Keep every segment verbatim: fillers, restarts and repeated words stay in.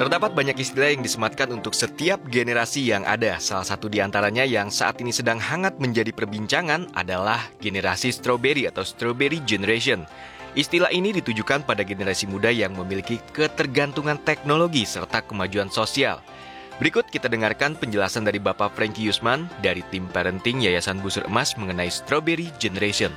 Terdapat banyak istilah yang disematkan untuk setiap generasi yang ada. Salah satu di antaranya yang saat ini sedang hangat menjadi perbincangan adalah generasi strawberry atau strawberry generation. Istilah ini ditujukan pada generasi muda yang memiliki ketergantungan teknologi serta kemajuan sosial. Berikut kita dengarkan penjelasan dari Bapak Franky Yusman dari tim parenting Yayasan Busur Emas mengenai strawberry generation.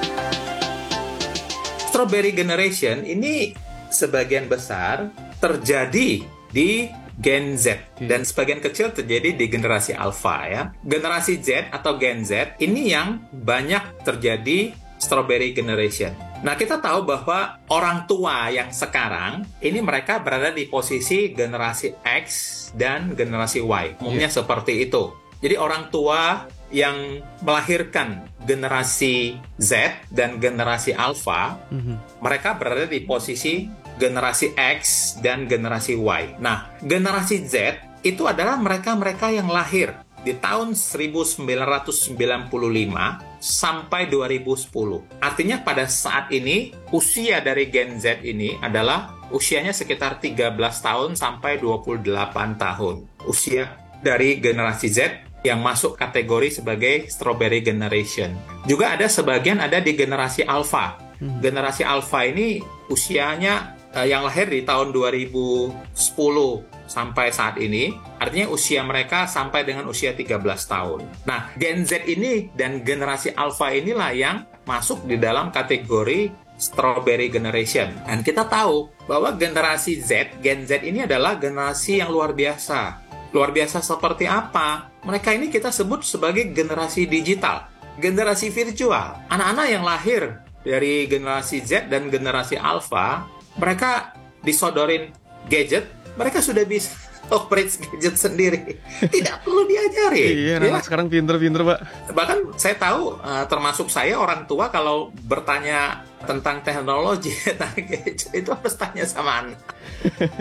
Strawberry generation ini sebagian besar terjadi di Gen Z dan sebagian kecil terjadi di generasi Alpha ya. Generasi Z atau Gen Z ini yang banyak terjadi strawberry generation. Nah, kita tahu bahwa orang tua yang sekarang ini mereka berada di posisi generasi X dan generasi Y. Umumnya yeah. seperti itu. Jadi orang tua yang melahirkan generasi Z dan generasi Alpha, mm-hmm. mereka berada di posisi generasi X dan generasi Y. Nah, generasi Z itu adalah mereka-mereka yang lahir di tahun seribu sembilan ratus sembilan puluh lima sampai dua ribu sepuluh. Artinya pada saat ini, usia dari Gen Z ini adalah usianya sekitar tiga belas tahun sampai dua puluh delapan tahun. Usia dari generasi Z yang masuk kategori sebagai strawberry generation. Juga ada sebagian ada di generasi Alpha. Hmm. Generasi Alpha ini usianya uh, yang lahir di tahun dua ribu sepuluh sampai saat ini, artinya usia mereka sampai dengan usia tiga belas tahun. Nah, Gen Z ini dan generasi Alpha inilah yang masuk di dalam kategori strawberry generation. Dan kita tahu bahwa generasi Z, Gen Z ini adalah generasi yang luar biasa. Luar biasa seperti apa? Mereka ini kita sebut sebagai generasi digital, generasi virtual. Anak-anak yang lahir dari generasi Z dan generasi Alpha, mereka disodorin gadget, mereka sudah bisa operate gadget sendiri. Tidak perlu diajari. Iya, ya. Anak sekarang pinter-pinter, Pak. Bahkan saya tahu, uh, termasuk saya orang tua, kalau bertanya tentang teknologi, tentang gadget, itu harus tanya sama anak.